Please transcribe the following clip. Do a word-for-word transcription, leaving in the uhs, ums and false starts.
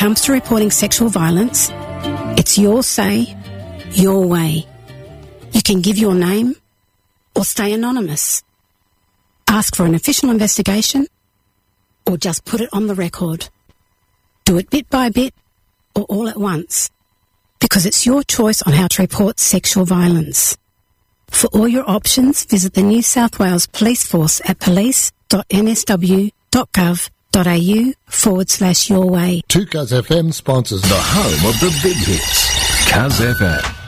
comes to reporting sexual violence, it's your say, your way. You can give your name or stay anonymous. Ask for an official investigation or just put it on the record. Do it bit by bit or all at once, because it's your choice on how to report sexual violence. For all your options, visit the New South Wales Police Force at police.nsw.gov.au forward slash your way. two Cuz F M sponsors the home of the big hits. Cuz F M.